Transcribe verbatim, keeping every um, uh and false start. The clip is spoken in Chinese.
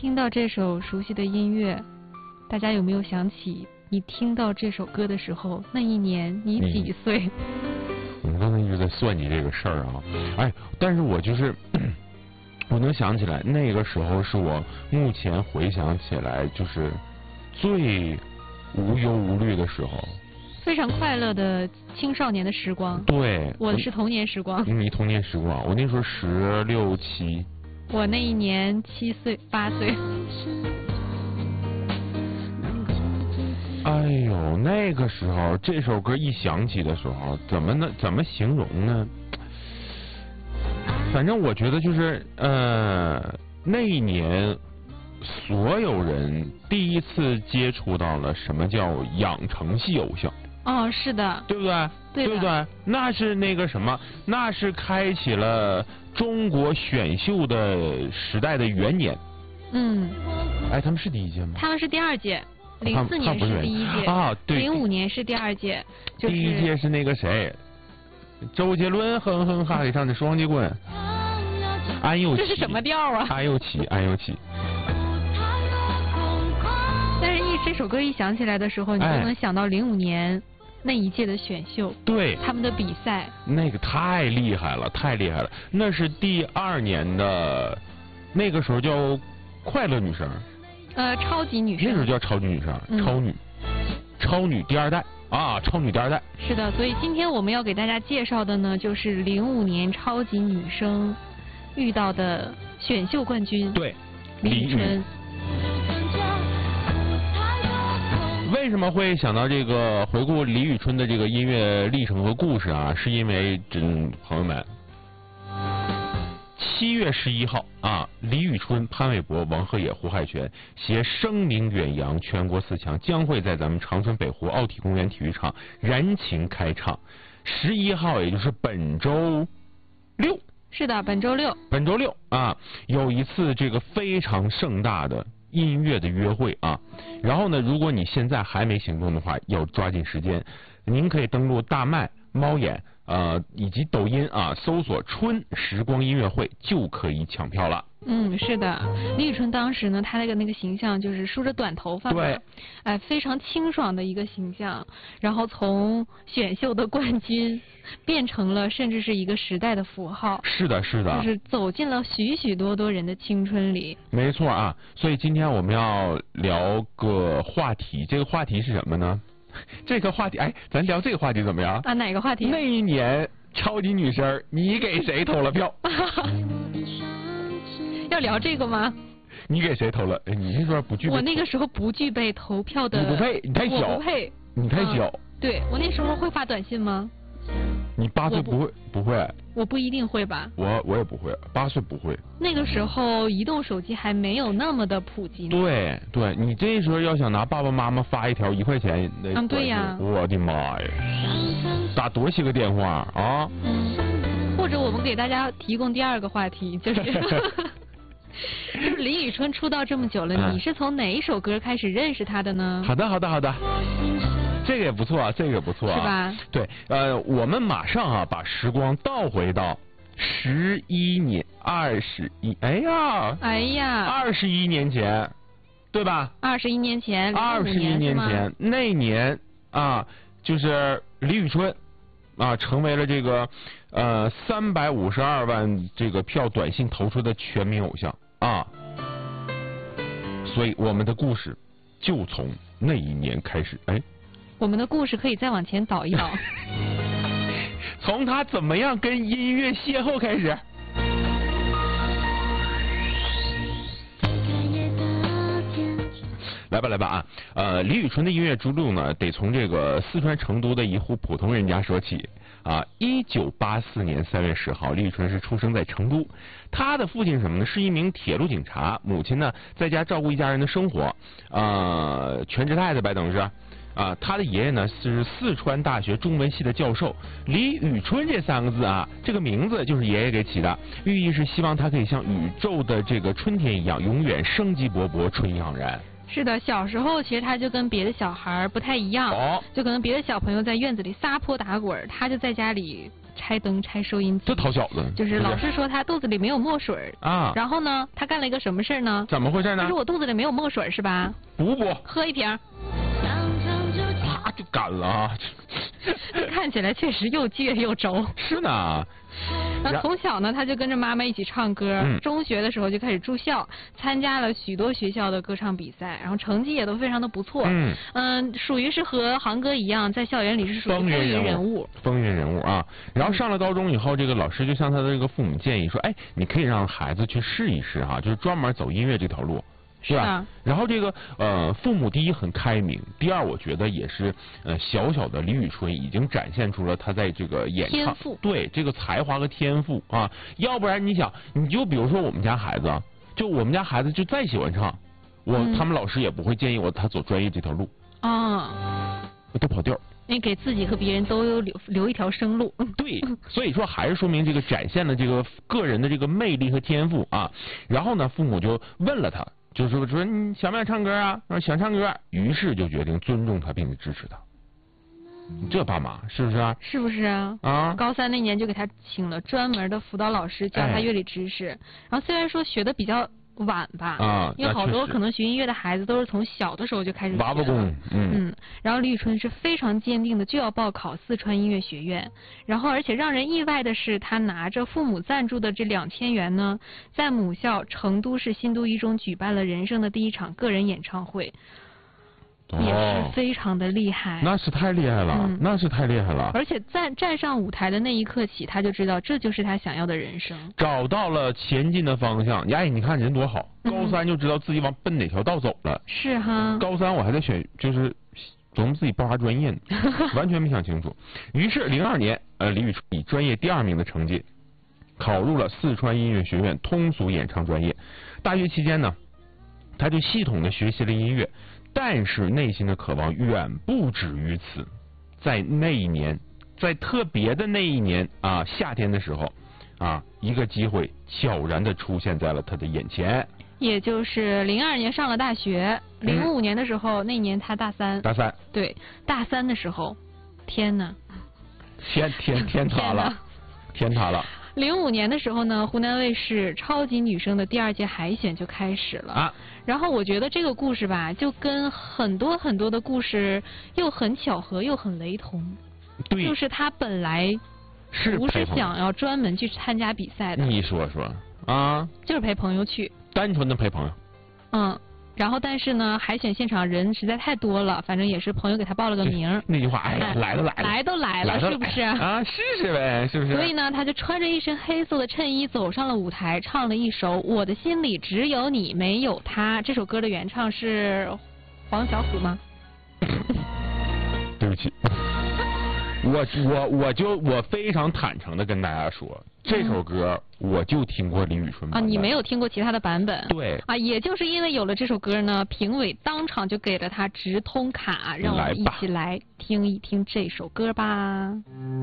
听到这首熟悉的音乐，大家有没有想起你听到这首歌的时候，那一年你几岁？ 我们刚才一直在算计这个事儿啊，哎，但是我就是我能想起来，那个时候是我目前回想起来就是最无忧无虑的时候， 非常快乐的青少年的时光。 对， 我的是童年时光。 你童年时光，我那时候十六七。 我那一年七岁八岁。 哎呦，那个时候这首歌一响起的时候，怎么呢？怎么形容呢？反正我觉得就是呃，那一年所有人第一次接触到了什么叫养成系偶像。 哦，是的， 对不对？ 对不对？那是那个什么，那是开启了中国选秀的时代的元年。 嗯。 哎，他们是第一届吗？ 他们是第二届。零四年是第一届啊，对。 零五年是第二届，就是第一届是那个谁，周杰伦哼哼哈给唱的《双截棍》，安又琪。 这是什么调啊？ 安又琪，安又琪。 但是一这首歌一响起来的时候，你就能想到零五年那一届的选秀， 对他们的比赛， 那个太厉害了，太厉害了。那是第二年的，那个时候叫快乐女声。 呃，超级女生， 那时候叫超级女生， 嗯、 超女，超女第二代啊，超女第二代。 是的，所以今天我们要给大家介绍的呢，就是零五年超级女声遇到的选秀冠军， 对， 李宇春。 为什么会想到这个回顾李宇春的这个音乐历程和故事啊？是因为，嗯，朋友们。七月十一号啊，李宇春、潘玮柏、王鹤野、胡海泉携声名远扬全国四强，将会在咱们长春北湖奥体公园体育场燃情开唱。十一号，也就是本周六。 是的，本周六。 本周六啊，有一次这个非常盛大的音乐的约会啊。然后呢，如果你现在还没行动的话，要抓紧时间。您可以登录大麦、猫眼。呃，以及抖音啊，搜索“春时光音乐会”就可以抢票了。 嗯，是的，李宇春当时呢，她那个那个形象就是梳着短头发， 对， 哎，非常清爽的一个形象。然后从选秀的冠军变成了甚至是一个时代的符号。 是的，是的， 就是走进了许许多多人的青春里。 没错啊，所以今天我们要聊个话题，这个话题是什么呢？这个话题，哎，咱聊这个话题怎么样？ 啊，哪个话题？ 那一年超级女声，你给谁投了票？ 要聊这个吗？ 你给谁投了？哎，你是说不具备？ 我那个时候不具备投票的。 你不配，你太小。 我不配。 你太小。 嗯、对，我那时候会发短信吗？ 你八岁不会？不会。 我不一定会吧。 我我也不会，八岁不会。 那个时候移动手机还没有那么的普及呢。 对对，你这时候要想拿爸爸妈妈发一条一块钱的， 嗯，对呀。 我的妈呀！打多些个电话啊！ 嗯。或者我们给大家提供第二个话题，就是就是李宇春出道这么久了，嗯、你是从哪一首歌开始认识她的呢？ 好的，好的，好的。这个也不错啊，这个也不错啊， 是吧？ 对，呃，我们马上啊，把时光倒回到十一年、二十一，哎呀， 哎呀， 二十一年前，对吧？ 二十一年前， 二十一年前那年啊，就是李宇春啊，成为了这个呃三百五十二万这个票短信投出的全民偶像啊，所以我们的故事就从那一年开始，哎。 我们的故事可以再往前倒一倒， 从他怎么样跟音乐邂逅开始。来吧来吧啊，呃，李宇春的音乐之路呢，得从这个四川成都的一户普通人家说起啊。一九八四年三月十号，李宇春是出生在成都。他的父亲什么呢？是一名铁路警察，母亲呢在家照顾一家人的生活，呃，全职太太呗，等于是。啊，他的爷爷呢是四川大学中文系的教授。李宇春这三个字啊，这个名字就是爷爷给起的，寓意是希望他可以像宇宙的这个春天一样，永远生机勃勃、春意盎然。 是的，小时候其实他就跟别的小孩不太一样， 哦， 就可能别的小朋友在院子里撒泼打滚，他就在家里拆灯、拆收音机。 这讨小子。 就是老师说他肚子里没有墨水啊， 然后呢，他干了一个什么事呢？ 怎么回事呢？ 他说我肚子里没有墨水是吧？ 补补， 喝一瓶。 啪就干了啊！ 看起来确实又倔又轴。 是呢。 那从小呢，他就跟着妈妈一起唱歌。 嗯、 中学的时候就开始住校，参加了许多学校的歌唱比赛，然后成绩也都非常的不错。 嗯嗯，属于是和航哥一样，在校园里是属于风云人物。 风云人物啊！然后上了高中以后，这个老师就向他的这个父母建议说：“哎，你可以让孩子去试一试哈、啊，就是专门走音乐这条路。”是吧？ 啊、 然后这个呃，父母第一很开明，第二我觉得也是呃，小小的李宇春已经展现出了他在这个演唱对这个才华和天赋啊。要不然你想，你就比如说我们家孩子，就我们家孩子就再喜欢唱，我、嗯、他们老师也不会建议我他走专业这条路啊， 都跑调。 你给自己和别人都有留留一条生路。 对，所以说还是说明这个展现了这个个人的这个魅力和天赋啊。然后呢，父母就问了他。就是说你想不想唱歌啊？说想唱歌，于是就决定尊重他并且支持他。这爸妈是不是啊？ 是不是啊？ 啊！ 高三那年就给他请了专门的辅导老师教他乐理知识。哎、然后虽然说学的比较晚吧， 啊， 因为好多可能学音乐的孩子都是从小的时候就开始学娃娃功，嗯嗯。然后李宇春是非常坚定的就要报考四川音乐学院，然后而且让人意外的是，他拿着父母赞助的这两千元呢，在母校成都市新都一中举办了人生的第一场个人演唱会。 哦、 也是非常的厉害， 那是太厉害了，嗯、那是太厉害了。 而且站站上舞台的那一刻起，他就知道这就是他想要的人生， 找到了前进的方向。哎，你看人多好，高三就知道自己往奔哪条道走了。 是哈。 高三我还在选，就是琢磨自己报啥专业呢，完全没想清楚。于是零二年，呃，李宇春以专业第二名的成绩，考入了四川音乐学院通俗演唱专业。大学期间呢，他就系统的学习了音乐。但是内心的渴望远不止于此，在那一年，在特别的那一年啊，夏天的时候，啊，一个机会悄然的出现在了他的眼前。 也就是零二年上了大学，零五年的时候，嗯、那年他大三。 大三。 对，大三的时候，天哪！ 天天天塌了，天塌了。 零五年的时候呢，湖南卫视超级女声的第二届海选就开始了。 啊。 然后我觉得这个故事吧，就跟很多很多的故事又很巧合又很雷同。 对。 就是他本来是不是想要专门去参加比赛的。 你说说啊。 就是陪朋友去。 单纯的陪朋友。 嗯。然后，但是呢，海选现场人实在太多了，反正也是朋友给他报了个名。 那句话，哎呀，来都来了， 来都来了，是不是？ 啊，试试呗，是不是？ 所以呢，他就穿着一身黑色的衬衣走上了舞台，唱了一首《我的心里只有你没有他》。这首歌的原唱是黄小琥吗？ 对不起，我我我就我非常坦诚的跟大家说。这首歌我就听过李宇春版本啊，你没有听过其他的版本？ 对啊，也就是因为有了这首歌呢，评委当场就给了他直通卡，让我们一起来听一听这首歌吧。